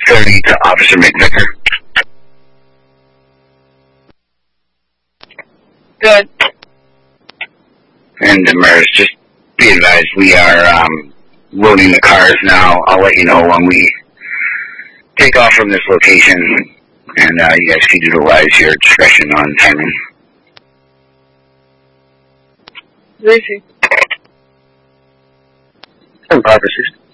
30 to Officer McVicker. Good. And Demers, just be advised, we are loading the cars now. I'll let you know when we take off from this location, and you guys can utilize your discretion on timing. Where is he? Some officers.